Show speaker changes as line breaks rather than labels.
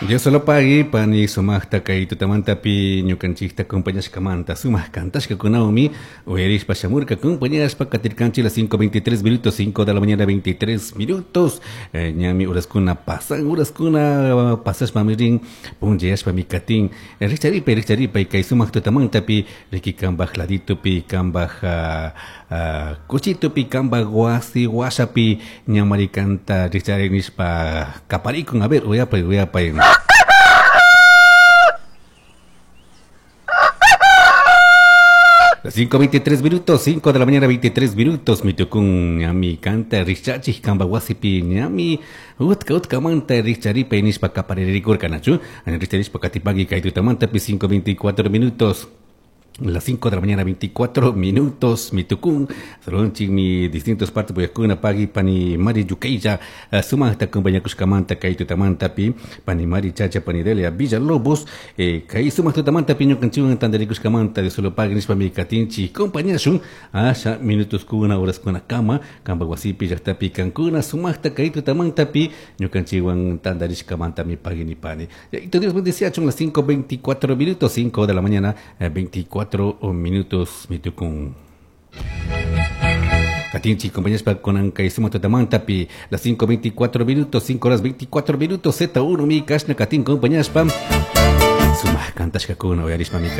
Yo solo pagué pani sumahta kay tutamanta pi ñukanchikta compañías kamanta sumah kantashka kunawmi uyarispa shamurka compañías pa katirkanchi las 5:23 minutos 5 de la mañana 23 minutos ñami uraskuna pasan uraskuna pasas pamirin punjayashpa mi katin richaripa kay sumah tutamanta pi riki kambaj ladito pi kambaj kuchito pi kambaj wasi washapi ñamarikanta richarinispa kaparikun a ver uyapay Las 5:23 minutos 5 de la mañana 23 minutos mi tukun ñami canta richachi kamba wasipi ñami utka manta richaripa inispa kaparirikur kanachu richarispa katipagi kay tutamanta pi 5:24 minutos. Las 5 de la mañana 24 minutos mi tukun salonchi mi distintos partes voy a kuna pagi pani mari yukeija suma hasta compañía kuskamanta kay tutamanta pi pani mari chacha pani delia Villalobos kay suma tutamanta pi ñukanchiwan tandari kuskamanta de solo pagi nispa mi katinchi compañía shun asha minutos kuna horas kuna kama kamba wasipi yaktapi kankuna suma hasta kay tutamanta pi ñukanchiwan tandari kuskamanta mi pagi ni pani y todos los días son las 5:24 minutos 5 de la mañana 24 minutos mi tukun Katinchi compañías para con Kaisimo Tatamanta pi las 5:24 minutos 5 horas 24 minutos Z1 mi kashna Katin compañías pam sumah kantas kakuna oyarispa mi